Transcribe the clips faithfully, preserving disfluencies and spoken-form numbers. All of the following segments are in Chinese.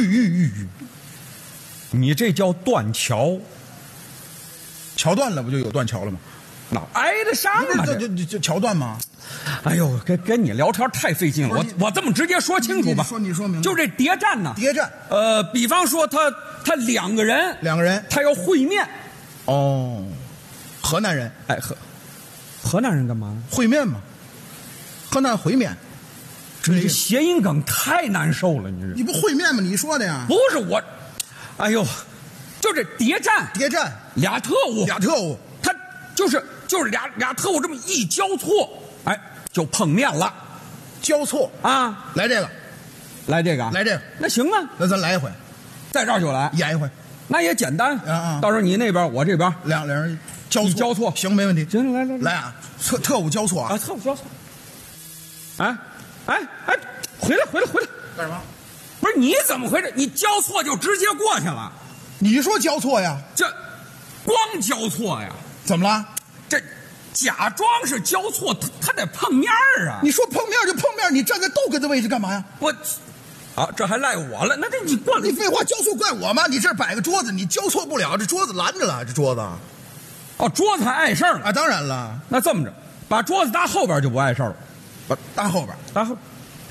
你这叫断桥， 桥断了不就有断桥了吗？ 哪挨得上吗？ 这就就就桥断吗？ 哎呦，跟跟你聊天太费劲了，我我这么直接说清楚吧。 你说你说明白。 就这谍战呢？ 谍战。 呃，比方说他他两个人， 两个人他要会面。 哦，河南人。 哎，河河南人干嘛？ 会面嘛。河南会面。 你这谐音梗太难受了，你这。 你不会面吗？你说的呀。 不是我，哎呦，就这谍战。 谍战。 俩特务。 俩特务。 他就是就是俩俩特务这么一交错，哎，就碰面了。 交错啊， 来这个， 来这个， 来这个， 那行啊， 那咱来一回， 在这儿就来演一回， 那也简单啊啊！ 到时候你那边我这边， 两两人交错交错， 行，没问题。 行，来来来啊，特特务交错啊， 啊，特务交错。哎哎哎，回来回来回来， 干什么？ 不是你怎么回事？你交错就直接过去了？ 你说交错呀？ 这光交错呀？ 怎么了？ 这假装是交错，他他得碰面儿啊！ 你说碰面就碰面，你站在逗哏的位置干嘛呀？ 我，啊，这还赖我了？那这你过来， 你废话，交错怪我吗？你这摆个桌子，你交错不了，这桌子拦着了，这桌子。 哦，桌子还碍事儿了啊？当然了。 那这么着，把桌子搭后边就不碍事儿了。 把搭后边， 搭后。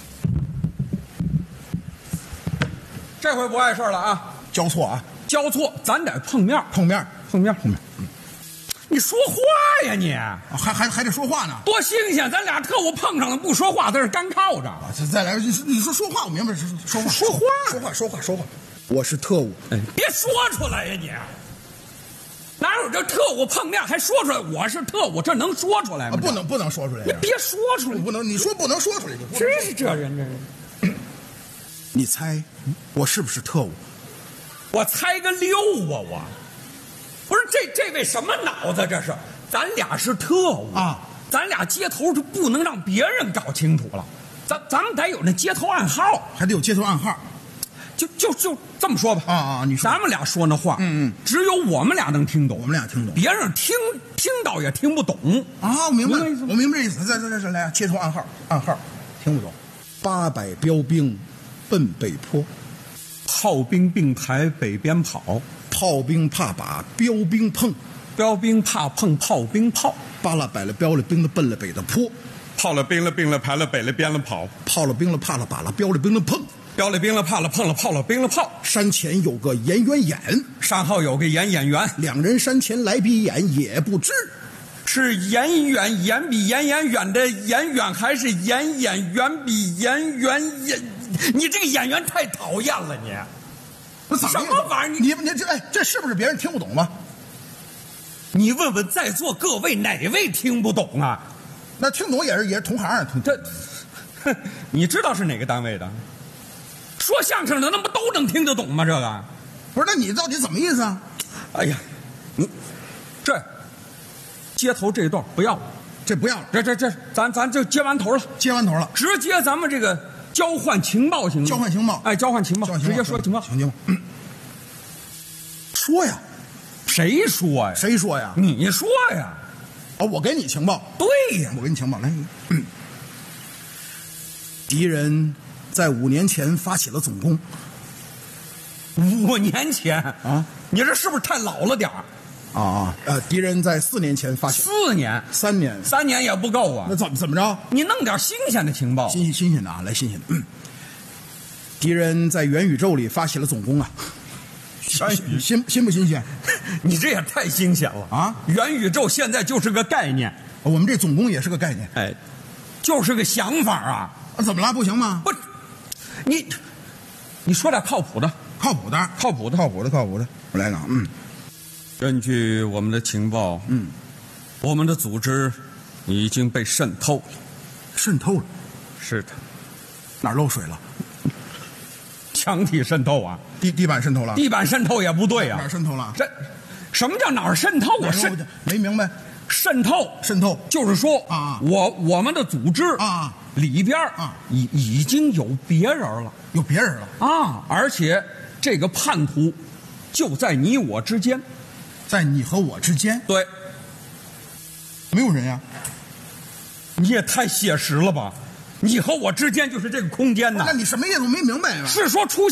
这回不碍事儿了啊！ 交错啊！ 交错，咱得碰面， 碰面， 碰面， 碰面。 嗯，你说话呀你！ 还还还得说话呢， 多新鲜！咱俩特务碰上了不说话，在这干靠着。 再来，你说说话，我明白，说话， 说话， 说话，说话，说话。我是特务， 哎，别说出来呀你！哪有这特务碰面还说出来我是特务？这能说出来吗？ 啊、不能，不能说出来。 你别说出来， 不能，你说不能说出来， 真是这人，这人。 你猜我是不是特务？ 我猜个六啊！我不是这这位什么脑子？这是咱俩是特务啊！ 咱俩接头就不能让别人搞清楚了，咱咱们得有那接头暗号， 还得有接头暗号。 就就就这么说吧。 啊啊！你说咱们俩说那话， 嗯嗯， 只有我们俩能听懂， 我们俩听懂， 别人听听到也听不懂啊！我明白， 明白我明白这意思。再再再再来，接头暗号，暗号，听不懂。八百标兵奔北坡， 炮兵并排北边跑， 炮兵怕把标兵碰， 标兵怕碰炮兵炮， 扒了摆了标了兵了奔了北的坡， 炮了兵了并了排了北了边了跑， 炮了兵了怕了把了标了兵了碰。 标了兵了怕了碰了炮了兵了炮， 山前有个演员演， 山后有个演演员， 两人山前来比演也不知， 是演远演比演演远的演远，还是演演远比演远演？你这个演员太讨厌了你！ 那怎么什么玩意儿？ 你你这哎，这是不是别人听不懂吗？ 你问问在座各位哪位听不懂啊？ 那听懂也是也是同行，同这，你知道是哪个单位的？说相声的那不都能听得懂吗？这个不是？那你到底怎么意思啊？ 哎呀，你这接头这一段不要了， 这不要了， 这这这，咱咱就接完头了， 接完头了， 直接咱们这个交换情报行吗？ 交换情报， 哎，交换情报，直接说情报， 行情报，嗯，说呀， 谁说呀？ 谁说呀？ 你说呀？ 啊，我给你情报， 对呀， 我给你情报，来，嗯，敌人在五年前发起了总攻。 五年前啊？ 你这是不是太老了点儿？ 啊啊！呃，敌人在四年前发起。 四年？ 三年？ 三年也不够啊！ 那怎么怎么着？ 你弄点新鲜的情报。 新新鲜的啊，来新鲜的。嗯，敌人在元宇宙里发起了总攻啊！新新新不新鲜？ 你这也太新鲜了啊！ 元宇宙现在就是个概念， 我们这总攻也是个概念。 哎，就是个想法啊！ 啊怎么了？不行吗？ 不，你你说点靠谱的。 靠谱的， 靠谱的， 靠谱的，靠谱的。我来讲，嗯， 根据我们的情报， 嗯， 我们的组织已经被渗透了。 渗透了？ 是的。 哪儿漏水了？ 墙体渗透啊？ 地地板渗透了？ 地板渗透也不对啊。 哪儿渗透了？ 这什么叫哪儿渗透啊？渗没明白。 渗透， 渗透就是说啊， 我我们的组织啊里边啊已已经有别人了， 有别人了啊，而且。这个叛徒就在你我之间， 在你和我之间。 对， 没有人呀、啊， 你也太写实了吧！你和我之间就是这个空间呐。 那你什么意思？我没明白啊。 是说出